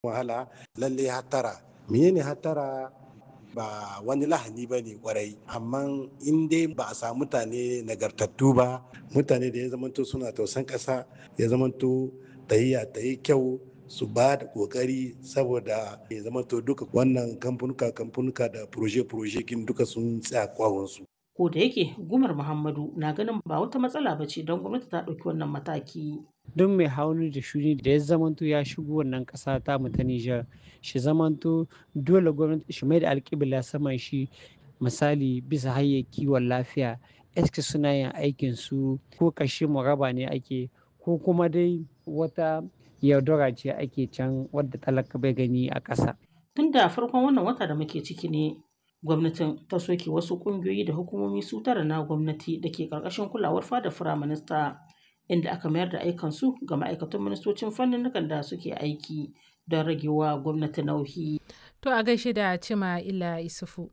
wahala lalle hattara. Menene hattara? Ba wani lahani ba ne kwarai, amma in dai ba a samu mutane nagartattu ba, mutane da ya zamanto suna tausan ƙasa, ya zamanto tahiya ta yi kyau, su ba da kokari saboda ya zamanto duka wannan kamfanuka da proje kin duka sun tsaya kwawonsu. Ko da yake Gumar Muhammadu na ganin ba wata matsala ba ce don gwamnati ta ɗauki wannan mataki. Don mai hannu da shuni da ya zamanto ya shigo wannan ƙasa ta mu ta Nijar, shi zamanto dole gwamnati shi mai da alƙibla saman shi, misali bisa hanyar kiwon lafiya, eske suna yin aikin su ko kashe muraba ne ake, ko kuma dai wata yaudara ce ake can wadda talaka bai gani a ƙasa. Tun da farkon wannan wata da muke ciki ne gwamnatin ta soke wasu ƙungiyoyi da hukumomi su tara na gwamnati da ke ƙarƙashin kulawar fada firaminista, inda aka mayar da aikansu ga ma'aikatan ministocin fannin da suke aiki don ragewa gwamnati nauyi. To a gaishe da Cima Ila Isufu.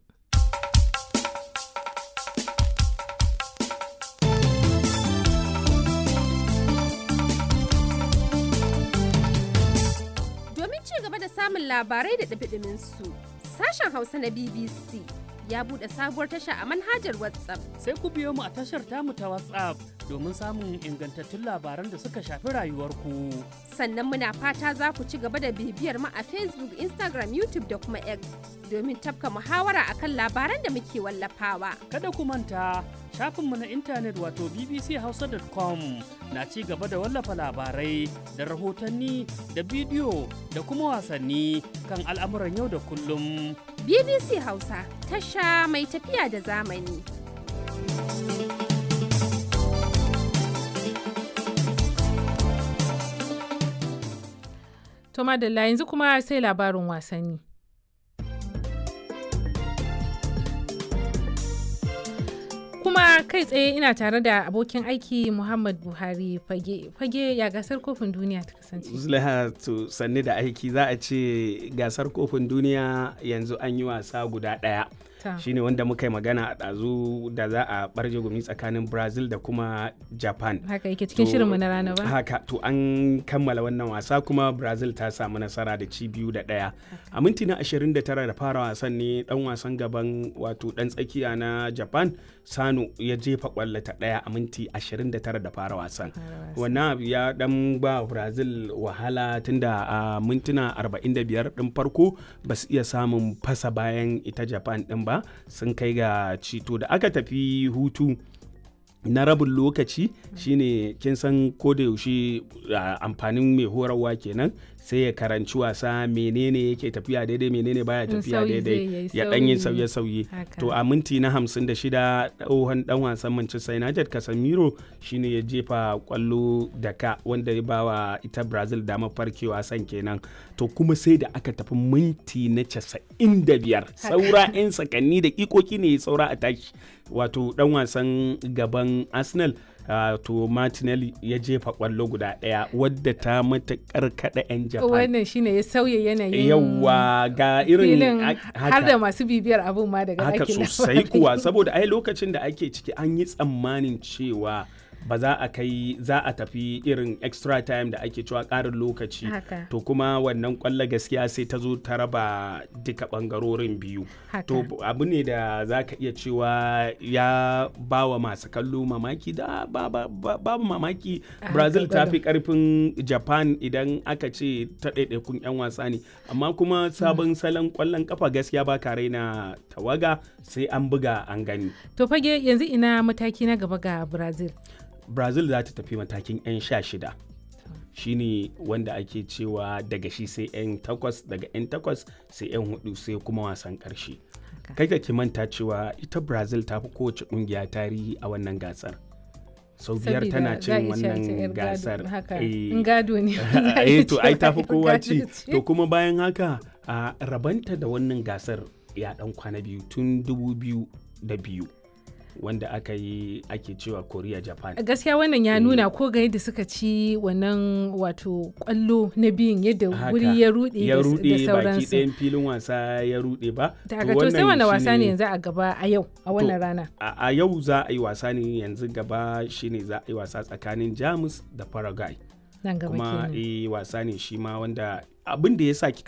Domin ci gaba da samun labarai da ɗumi su, sashen Hausa na BBC ya buɗe sabuwar tasha a manhajar WhatsApp. Sai ku biyo mu a tashar tamu ta WhatsApp domin samun ingantattun labaran da suka shafi rayuwarku. Sannan muna fata za ku ci gaba da bibiyar mu a Facebook, Instagram, YouTube da kuma X domin tafka muhawara akan labaran da muke wallafawa. Kada ku manta shafinmu na intanet wato bbchausa.com na ci gaba da wallafa labarai da rahotanni da bidiyo da kuma wasanni kan al'amuran yau da kullum. BBC Hausa, tasha mai tafiya da zamani. To madalla yanzu kuma sai labarin wasanni. Kuma kai tsaye ina tare da abokin aiki Muhammad Buhari fage ya gasar kofin duniya ta kasance. Zulaiha to sanni da aiki, za a ce gasar kofin duniya yanzu an yi wasa guda ɗaya. Shine wanda muka yi magana a ɗazu da za a ɓarje gumi tsakanin Brazil da kuma Japan. Haka yake cikin shirinmu na rana ba? Haka, to an kammala wannan wasa kuma Brazil ta samu nasara da ci 2-1. A minti na 29 da fara wasan ne ɗan wasan gaban wato ɗan tsakiya na Japan Sano ya jefa ƙwallo ta ɗaya a minti 29 da fara wasan. Wannan abu ya ɗan ba Brazil wahala tunda a mintuna 45 ɗin farko ba su iya samun fasa bayan ita Japan ɗin ba, sun kai ga cito da aka tafi hutu na rabin lokaci. Shine kin san ko da yaushe amfanin mai horarwa kenan sai ya karanci wasa, menene yake tafiya daidai menene baya tafiya daidai, ya dan yin sauye-sauye. To a minti na 56 tsohon dan wasan Manchester United Casemiro shine ya jefa kwallo da ka wanda ya bawa ita Brazil damar farkewa san kenan. To kuma sai da aka tafi minti na 95 saura 'yan sakanni da ikoki ne saura a tashi, wato dan wasan gaban Arsenal to Martinelli ya jefa kwallo guda ɗaya wadda ta matakar kada 'yan Japan. Wannan shine ya sauya yanayin yawa ga irin har da masu bibiyar abun ma daga haka sosai kuwa, saboda ai lokacin da ake ciki an yi tsammanin cewa ba za a tafi irin extra time da ake cewa ƙarin lokaci. To kuma wannan kwallo gaskiya sai ta zo ta raba duka ɓangarorin biyu. To abu ne da za ka iya cewa ya ba wa masu kallo mamaki da babu mamaki. Brazil ta fi ƙarfin Japan idan aka ce ta ɗaiɗaikun 'yan wasa ne, amma kuma sabon salon ƙwallon kafa gaskiya ba ka raina tawaga, sai an buga an gani. To fage yanzu ina mataki na gaba ga Brazil za ta tafi matakin 'yan 16, shine wanda ake cewa daga shi sai 'yan 8, daga 'yan 8 sai 'yan 4 sai kuma wasan ƙarshe. Kai ka ki manta cewa ita Brazil ta fi kowace ƙungiya tarihi a wannan gasar. Sau biyar tana cin wannan gasar. Gado ne. To ai ta fi kowa ci. To kuma bayan haka a rabanta da wannan gasar ya ɗan kwana biyu tun 2002. Wanda ake cewa Korea Japan. Gaskiya wannan ya nuna ko ga yadda suka ci wannan wato kwallo na biyun yadda wuri ya rude da sauransu. Baki ɗayan filin wasa ya rude ba. To sai wani wasa ne yanzu a gaba a yau a wannan rana? A yau za a yi wasa ne yanzu gaba, shine za a yi wasa tsakanin Jamus da Paraguay. Nan gaba kuma wasa ne shi ma wanda abin da ya sa kika